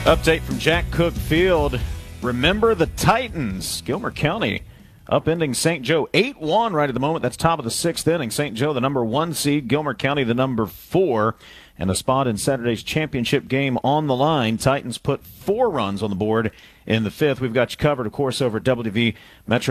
Update from Jack Cook Field. Remember the Titans. Gilmer County upending St. Joe 8-1 right at the moment. That's top of the sixth inning. St. Joe, the number 1 seed. Gilmer County, the number 4. And a spot in Saturday's championship game on the line. Titans put 4 runs on the board in the fifth. We've got you covered, of course, over at WV Metro.